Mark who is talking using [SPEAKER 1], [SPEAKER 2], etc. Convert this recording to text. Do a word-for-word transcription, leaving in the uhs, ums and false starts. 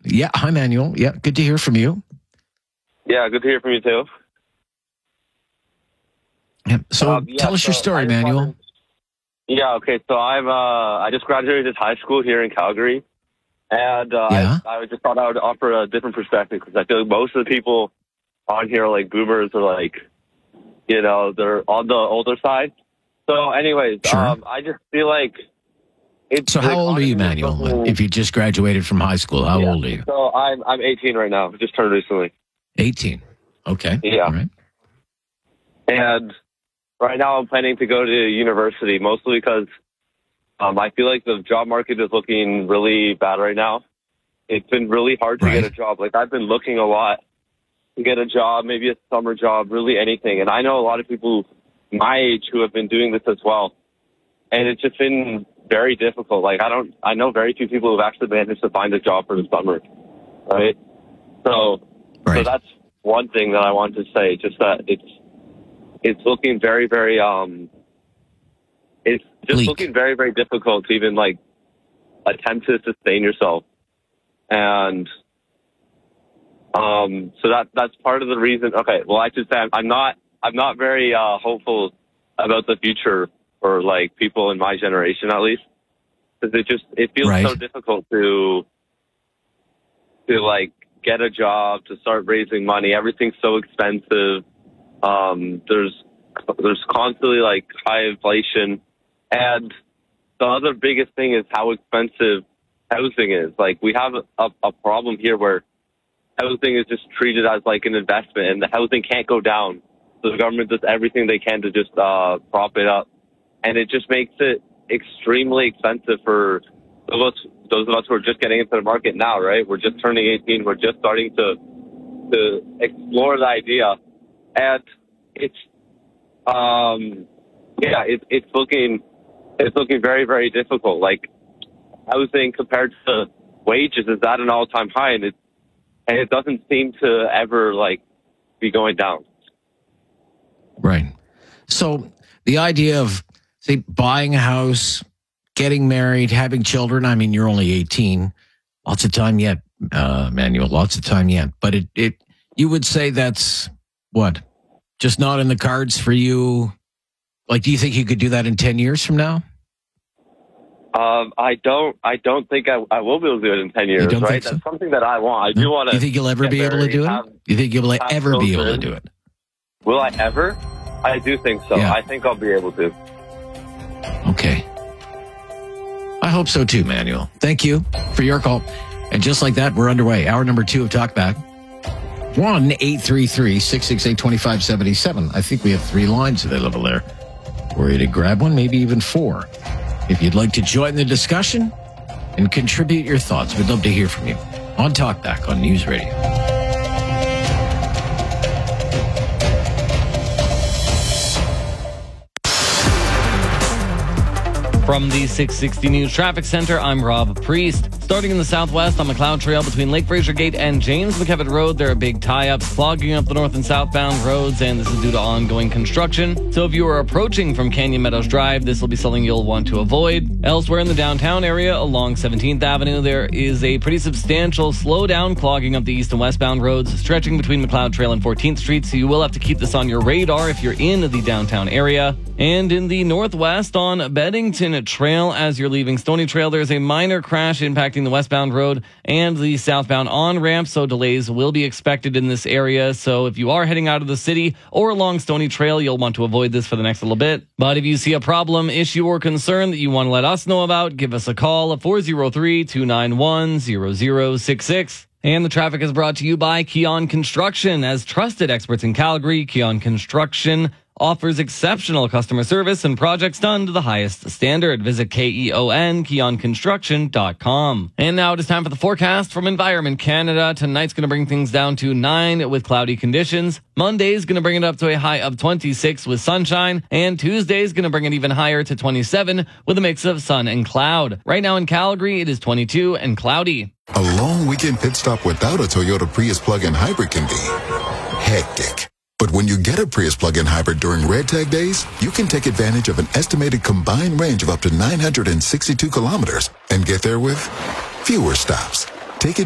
[SPEAKER 1] Yeah, hi, Manuel. Yeah, good to hear from you.
[SPEAKER 2] Yeah, good to hear from you, too.
[SPEAKER 1] Yeah, so
[SPEAKER 2] Um, yeah,
[SPEAKER 1] tell us
[SPEAKER 2] so
[SPEAKER 1] your story,
[SPEAKER 2] I just
[SPEAKER 1] Manuel.
[SPEAKER 2] wanted- Yeah, okay, so I've, uh, I just graduated high school here in Calgary, and uh,
[SPEAKER 1] Yeah.
[SPEAKER 2] I, I just thought I would offer a different perspective, because I feel like most of the people on here are like boomers or like, you know, they're on the older side. So anyways,
[SPEAKER 1] Sure.
[SPEAKER 2] um, I just feel like it's...
[SPEAKER 1] So
[SPEAKER 2] the
[SPEAKER 1] how old are you,
[SPEAKER 2] economy is
[SPEAKER 1] Manuel?
[SPEAKER 2] looking-
[SPEAKER 1] If you just graduated from high school, how
[SPEAKER 2] Yeah,
[SPEAKER 1] old are you?
[SPEAKER 2] So I'm, I'm eighteen right now, just turned recently.
[SPEAKER 1] eighteen. Okay.
[SPEAKER 2] Yeah.
[SPEAKER 1] All right.
[SPEAKER 2] And right now I'm planning to go to university, mostly because um, I feel like the job market is looking really bad right now. It's been really hard to
[SPEAKER 1] Right.
[SPEAKER 2] get a job. Like, I've been looking a lot to get a job, maybe a summer job, really anything. And I know a lot of people my age who have been doing this as well. And it's just been very difficult. Like, I don't, I know very few people who've actually managed to find a job for the summer, right? So,
[SPEAKER 1] Right.
[SPEAKER 2] so that's one thing that I wanted to say, just that it's, it's looking very, very, um, it's just
[SPEAKER 1] Bleak.
[SPEAKER 2] looking very, very difficult to even, like, attempt to sustain yourself. And, um, so that, that's part of the reason. Okay. Well, I should say I'm, I'm not, I'm not very, uh, hopeful about the future for, like, people in my generation, at least. Cause it just, it feels
[SPEAKER 1] Right.
[SPEAKER 2] so difficult to, to, like, get a job, to start raising money. Everything's so expensive. Um, there's, there's constantly, like, high inflation. And the other biggest thing is how expensive housing is. Like, we have a, a problem here where housing is just treated as, like, an investment, and the housing can't go down. So the government does everything they can to just uh, prop it up. And it just makes it extremely expensive for those of us, those of us who are just getting into the market now, right? We're just turning eighteen. We're just starting to to explore the idea. And it's, um, yeah, it, it's looking, it's looking very, very difficult. Like, housing compared to wages is at an all-time high, and it, and it doesn't seem to ever, like, be going down.
[SPEAKER 1] Right. So the idea of, say, buying a house, getting married, having children, I mean, you're only eighteen. Lots of time yet, uh, Manuel, lots of time yet. But it, it, you would say that's what? Just not in the cards for you? Like, do you think you could do that in ten years from now?
[SPEAKER 2] Um, I don't, I don't think I, I will be able to do it in ten years,
[SPEAKER 1] don't
[SPEAKER 2] right?
[SPEAKER 1] think so?
[SPEAKER 2] That's something that I want. I do want to.
[SPEAKER 1] Do you think you'll ever
[SPEAKER 2] get
[SPEAKER 1] be able to
[SPEAKER 2] married,
[SPEAKER 1] do it?
[SPEAKER 2] have-
[SPEAKER 1] Do you think you'll
[SPEAKER 2] have
[SPEAKER 1] ever be able to
[SPEAKER 2] children.
[SPEAKER 1] do it?
[SPEAKER 2] Will I ever? I do think so.
[SPEAKER 1] Yeah.
[SPEAKER 2] I think I'll be able to.
[SPEAKER 1] Okay. I hope so too, Manuel. Thank you for your call. And just like that, we're underway. Hour number two of Talkback. one eight three three, six six eight, two five seven seven. I think we have three lines available there. We're ready to grab one, maybe even four. If you'd like to join the discussion and contribute your thoughts, we'd love to hear from you on Talkback on News Radio.
[SPEAKER 3] From the six sixty News Traffic Center, I'm Rob Priest. Starting in the southwest on McLeod Trail between Lake Fraser Gate and James McKevitt Road, there are big tie-ups clogging up the north and southbound roads, and this is due to ongoing construction. So if you are approaching from Canyon Meadows Drive, this will be something you'll want to avoid. Elsewhere in the downtown area along seventeenth Avenue, there is a pretty substantial slowdown clogging up the east and westbound roads, stretching between McLeod Trail and fourteenth Street, so you will have to keep this on your radar if you're in the downtown area. And in the northwest on Beddington Trail, as you're leaving Stony Trail, there's a minor crash impacting the westbound road and the southbound on-ramp, so delays will be expected in this area. So if you are heading out of the city or along Stony Trail, you'll want to avoid this for the next little bit. But if you see a problem, issue, or concern that you want to let us know about, give us a call at four oh three, two nine one, zero zero six six. And the traffic is brought to you by Keon Construction. As trusted experts in Calgary, Keon Construction offers exceptional customer service and projects done to the highest standard. Visit K E O N, keon construction dot com. And now it is time for the forecast from Environment Canada. Tonight's going to bring things down to nine with cloudy conditions. Monday's going to bring it up to a high of twenty-six with sunshine. And Tuesday's going to bring it even higher to twenty-seven with a mix of sun and cloud. Right now in Calgary, it is twenty-two and cloudy.
[SPEAKER 4] A long weekend pit stop without a Toyota Prius plug-in hybrid can be hectic. But when you get a Prius plug-in hybrid during Red Tag days, you can take advantage of an estimated combined range of up to nine hundred sixty-two kilometers and get there with fewer stops. Take it